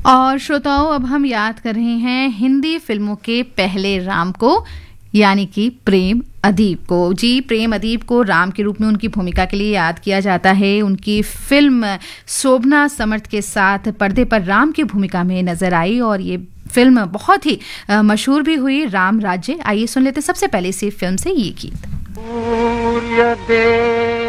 और श्रोताओं, अब हम याद कर रहे हैं हिंदी फिल्मों के पहले राम को, यानी कि प्रेम अदीप को। जी, प्रेम अदीप को राम के रूप में उनकी भूमिका के लिए याद किया जाता है। उनकी फिल्म शोभना समर्थ के साथ पर्दे पर राम की भूमिका में नजर आई और ये फिल्म बहुत ही मशहूर भी हुई, राम राज्य। आइए सुन लेते सबसे पहले इसी फिल्म से ये गीत।